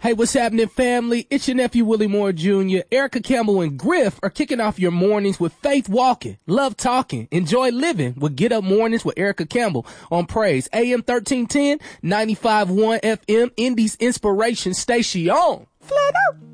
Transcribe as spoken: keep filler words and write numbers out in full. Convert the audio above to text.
Hey, what's happening, family? It's your nephew, Willie Moore Junior Erica Campbell and Griff are kicking off your mornings with Faith Walking, Love Talking, Enjoy Living with Get Up Mornings with Erica Campbell on Praise. A M thirteen ten, ninety-five point one F M, Indies Inspiration Station. Flat out.